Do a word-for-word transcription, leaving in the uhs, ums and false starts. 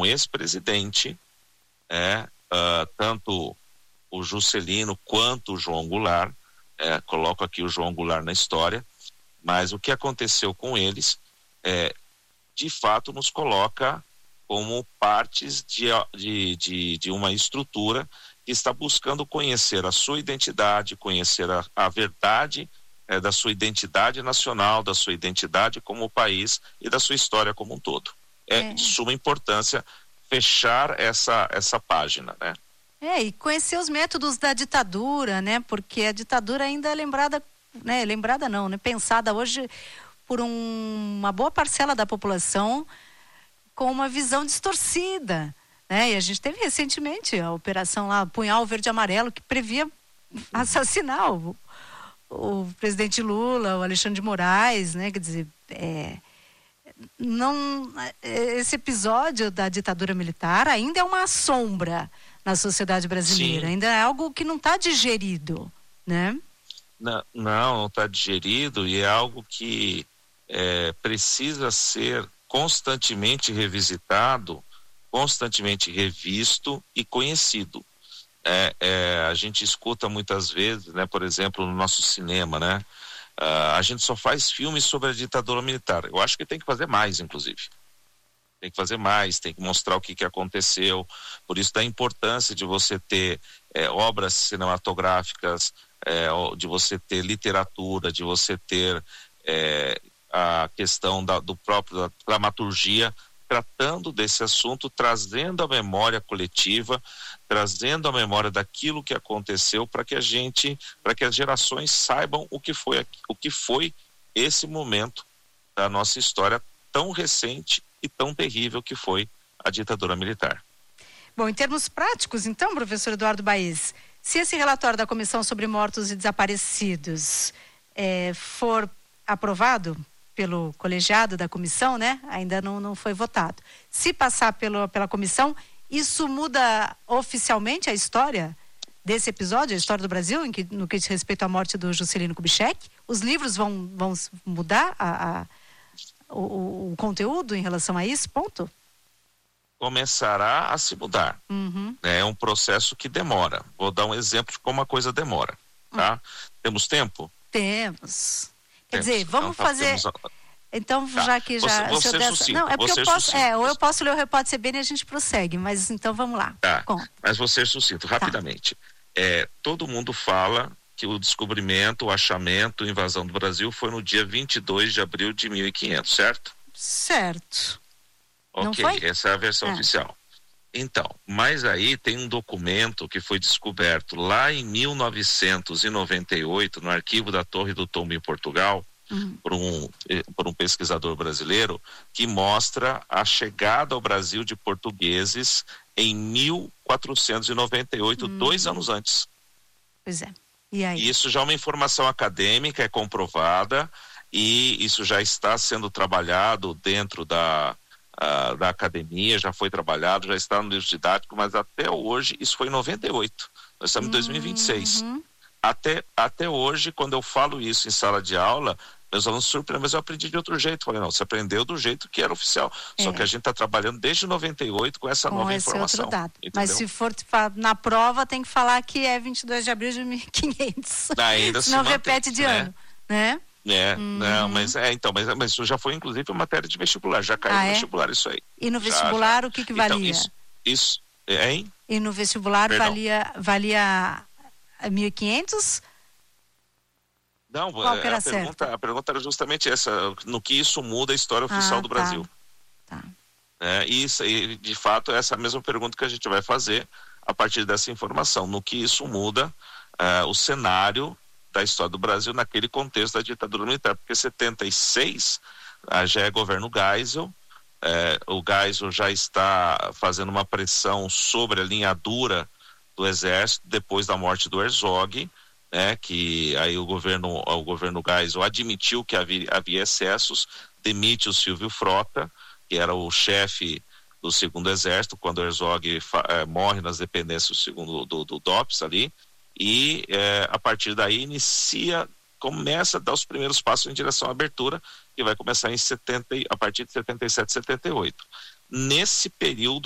ex-presidente, é, uh, tanto o Juscelino quanto o João Goulart, é, coloco aqui o João Goulart na história, mas o que aconteceu com eles, é, de fato nos coloca como partes de, de, de, de uma estrutura que está buscando conhecer a sua identidade, conhecer a, a verdade é, da sua identidade nacional, da sua identidade como país e da sua história como um todo. É, é. de suma importância fechar essa, essa página, né? É, e conhecer os métodos da ditadura, né? Porque a ditadura ainda é lembrada, né? Lembrada não, né? Pensada hoje por um, uma boa parcela da população com uma visão distorcida, né? E a gente teve recentemente a operação lá, Punhal Verde e Amarelo, que previa assassinar o, o presidente Lula, o Alexandre de Moraes, né? Quer dizer, é, não, esse episódio da ditadura militar ainda é uma sombra na sociedade brasileira. Sim. Ainda é algo que não está digerido, né? Não, não está digerido, e é algo que é, precisa ser constantemente revisitado, constantemente revisto e conhecido. É, é, a gente escuta muitas vezes, né, por exemplo, no nosso cinema, né, uh, a gente só faz filmes sobre a ditadura militar. Eu acho que tem que fazer mais, inclusive. Tem que fazer mais, tem que mostrar o que, que aconteceu. Por isso da importância de você ter é, obras cinematográficas, é, de você ter literatura, de você ter é, a questão da, do próprio da dramaturgia, tratando desse assunto, trazendo a memória coletiva, trazendo a memória daquilo que aconteceu, para que a gente, para que as gerações saibam o que foi, o que foi esse momento da nossa história tão recente e tão terrível que foi a ditadura militar. Bom, em termos práticos, então, professor Eduardo Baez, se esse relatório da Comissão sobre Mortos e Desaparecidos é, for aprovado pelo colegiado da comissão, né? Ainda não, não foi votado. Se passar pelo, pela comissão, isso muda oficialmente a história desse episódio, a história do Brasil, em que, no que diz respeito à morte do Juscelino Kubitschek? Os livros vão, vão mudar a, a O, o conteúdo em relação a isso, ponto? Começará a se mudar. Uhum. É um processo que demora. Vou dar um exemplo de como a coisa demora, tá? Uhum. Temos tempo? Temos. Quer temos. dizer, vamos então, tá, fazer... Temos... Então, Tá. já que já... Você, você dessa... sucinto, Não, é porque eu posso... sucinto. É, ou eu posso ler o repórter C B N e a gente prossegue, mas então vamos lá. Tá, Conta. mas você sucinto, rapidamente. Tá. É, todo mundo fala que o descobrimento, o achamento, a invasão do Brasil foi no dia vinte e dois de abril de mil e quinhentos, certo? Certo. Ok, não foi? Essa é a versão é. oficial. Então, mas aí tem um documento que foi descoberto lá em mil novecentos e noventa e oito, no arquivo da Torre do Tombo em Portugal, uhum. por, um, por um pesquisador brasileiro, que mostra a chegada ao Brasil de portugueses em mil quatrocentos e noventa e oito, uhum. dois anos antes. Pois é. E aí? Isso já é uma informação acadêmica, é comprovada, e isso já está sendo trabalhado dentro da, uh, da academia, já foi trabalhado, já está no livro didático, mas até hoje, isso foi em noventa e oito, nós estamos em dois mil e vinte e seis. Uhum. Até, até hoje, quando eu falo isso em sala de aula, meus alunos se surpreendem, mas eu aprendi de outro jeito. Falei, não, você aprendeu do jeito que era oficial, é. Só que a gente está trabalhando desde noventa e oito com essa com nova esse informação. Outro dado. Mas se for na prova, tem que falar que é vinte e dois de abril de mil e quinhentos. Ainda Senão se mantém, repete de né? ano, né? É, uhum. não, mas é, então, mas, mas isso já foi inclusive matéria de vestibular, já caiu ah, no é? vestibular isso aí. E no vestibular já, já. o que que então, valia? Isso, isso, hein? E no vestibular Perdão. valia, valia mil e quinhentos? Não, Qual que era a, pergunta, a pergunta era justamente essa, no que isso muda a história oficial ah, do tá. Brasil. Tá. É, e, isso, e de fato essa é a mesma pergunta que a gente vai fazer a partir dessa informação, no que isso muda uh, o cenário da história do Brasil naquele contexto da ditadura militar, porque setenta e seis uh, já é governo Geisel, uh, o Geisel já está fazendo uma pressão sobre a linha dura do exército depois da morte do Herzog, né, que aí o governo, o governo Geisel admitiu que havia, havia excessos, demite o Silvio Frota, que era o chefe do segundo exército, quando o Herzog eh, morre nas dependências do segundo do, do D O P S ali, e eh, a partir daí inicia, começa a dar os primeiros passos em direção à abertura, que vai começar em setenta, a partir de setenta e sete, setenta e oito. Nesse período